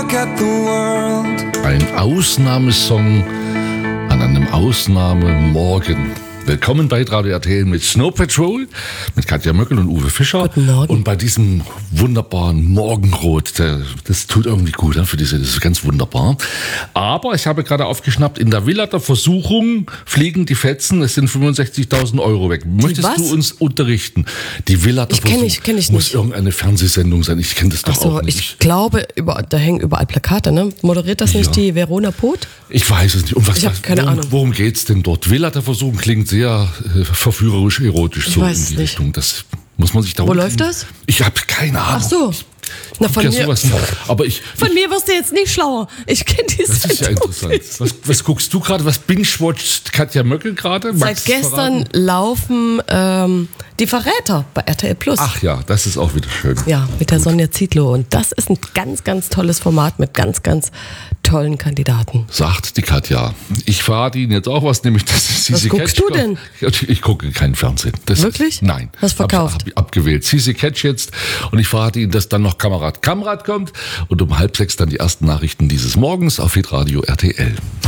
look at the world. Ein Ausnahmesong an einem Ausnahmemorgen. Willkommen bei Radio RTL mit Snow Patrol, mit Katja Möckel und Uwe Fischer. Guten Morgen. Und bei diesem wunderbaren Morgenrot, das tut irgendwie gut, das ist ganz wunderbar. Aber ich habe gerade aufgeschnappt, in der Villa der Versuchung fliegen die Fetzen, es sind 65.000 Euro weg. Möchtest du uns unterrichten? Die Villa der Versuchung kenn ich muss nicht. irgendeine Fernsehsendung sein, ich kenne das doch auch nicht. Ich glaube, da hängen überall Plakate, ne? Moderiert das nicht die Verona Poth? Ich weiß es nicht. Und Ich hab keine Ahnung. Worum geht's denn dort? Villa der Versuchung klingt sehr verführerisch, erotisch, so in weiß die nicht. Richtung. Das muss man sich da. Wo läuft das? Ich habe keine Ahnung. Ach so. Na, von mir wirst du jetzt nicht schlauer. Ich kenne die Das ist ja Sendung interessant. nicht. Was guckst du gerade? Was binge-watcht Katja Möckel gerade? Seit gestern laufen die Verräter bei RTL Plus. Ach ja, das ist auch wieder schön. Ja, mit der Sonja Zietlow. Und das ist ein ganz, ganz tolles Format mit ganz, ganz tollen Kandidaten. Sagt die Katja. Ich verrate Ihnen jetzt auch was, nämlich das ist Was guckst du denn? Ich gucke keinen Fernsehen. Wirklich? Nein. Hast verkauft? Hab abgewählt. Sisi Catch jetzt. Und ich verrate Ihnen, dass dann noch Kamerad kommt und um 5:30 dann die ersten Nachrichten dieses Morgens auf Hitradio RTL.